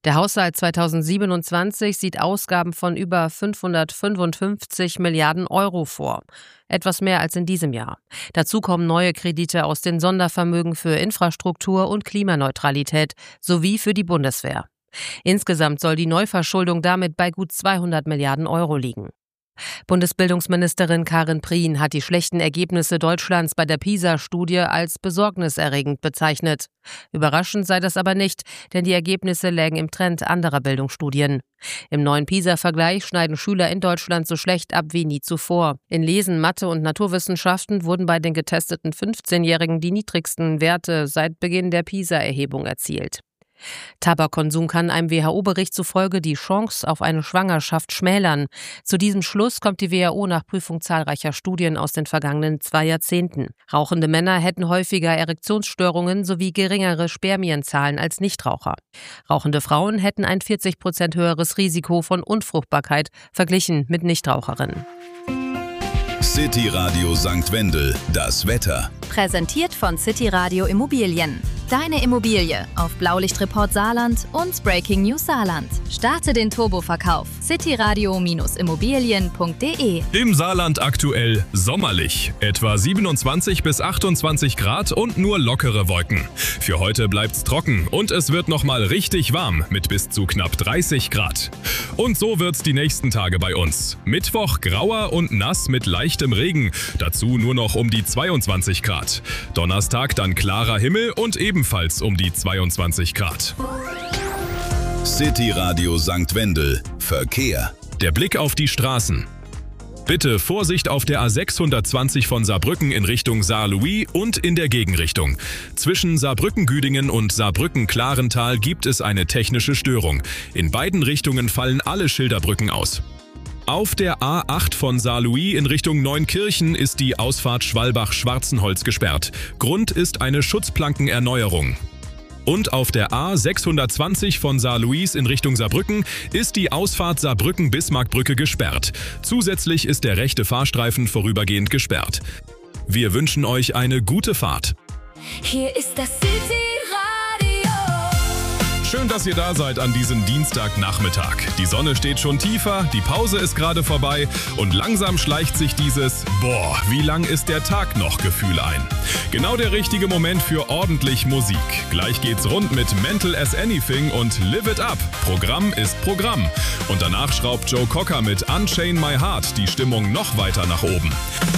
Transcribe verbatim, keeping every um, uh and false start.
Der Haushalt zweitausendsiebenundzwanzig sieht Ausgaben von über fünfhundertfünfundfünfzig Milliarden Euro vor. Etwas mehr als in diesem Jahr. Dazu kommen neue Kredite aus den Sondervermögen für Infrastruktur und Klimaneutralität sowie für die Bundeswehr. Insgesamt soll die Neuverschuldung damit bei gut zweihundert Milliarden Euro liegen. Bundesbildungsministerin Karin Prien hat die schlechten Ergebnisse Deutschlands bei der PISA-Studie als besorgniserregend bezeichnet. Überraschend sei das aber nicht, denn die Ergebnisse lägen im Trend anderer Bildungsstudien. Im neuen PISA-Vergleich schneiden Schüler in Deutschland so schlecht ab wie nie zuvor. In Lesen, Mathe und Naturwissenschaften wurden bei den getesteten fünfzehnjährigen die niedrigsten Werte seit Beginn der PISA-Erhebung erzielt. Tabakkonsum kann einem W H O-Bericht zufolge die Chance auf eine Schwangerschaft schmälern. Zu diesem Schluss kommt die W H O nach Prüfung zahlreicher Studien aus den vergangenen zwei Jahrzehnten. Rauchende Männer hätten häufiger Erektionsstörungen sowie geringere Spermienzahlen als Nichtraucher. Rauchende Frauen hätten ein vierzig Prozent höheres Risiko von Unfruchtbarkeit verglichen mit Nichtraucherinnen. City Radio Sankt Wendel, das Wetter. Präsentiert von City Radio Immobilien. Deine Immobilie auf Blaulichtreport Saarland und Breaking News Saarland. Starte den Turboverkauf. cityradio Immobilien punkt de. Im Saarland aktuell sommerlich. Etwa siebenundzwanzig bis achtundzwanzig Grad und nur lockere Wolken. Für heute bleibt's trocken und es wird nochmal richtig warm mit bis zu knapp dreißig Grad. Und so wird's die nächsten Tage bei uns. Mittwoch grauer und nass mit leichtem Regen. Dazu nur noch um die zweiundzwanzig Grad. Donnerstag dann klarer Himmel und ebenfalls um die zweiundzwanzig Grad. City Radio Sankt Wendel. Verkehr. Der Blick auf die Straßen. Bitte Vorsicht auf der A sechshundertzwanzig von Saarbrücken in Richtung Saar-Louis und in der Gegenrichtung. Zwischen Saarbrücken-Güdingen und Saarbrücken-Klarental gibt es eine technische Störung. In beiden Richtungen fallen alle Schilderbrücken aus. Auf der A acht von Saar-Louis in Richtung Neunkirchen ist die Ausfahrt Schwalbach-Schwarzenholz gesperrt. Grund ist eine Schutzplankenerneuerung. Und auf der A sechshundertzwanzig von Saar-Louis in Richtung Saarbrücken ist die Ausfahrt Saarbrücken-Bismarckbrücke gesperrt. Zusätzlich ist der rechte Fahrstreifen vorübergehend gesperrt. Wir wünschen euch eine gute Fahrt. Hier ist das City Radio. Schön, dass ihr da seid an diesem Dienstagnachmittag. Die Sonne steht schon tiefer, die Pause ist gerade vorbei und langsam schleicht sich dieses „Boah, wie lang ist der Tag noch“ Gefühl ein. Genau der richtige Moment für ordentlich Musik. Gleich geht's rund mit Mental as Anything und Live It Up. Programm ist Programm. Und danach schraubt Joe Cocker mit Unchain My Heart die Stimmung noch weiter nach oben.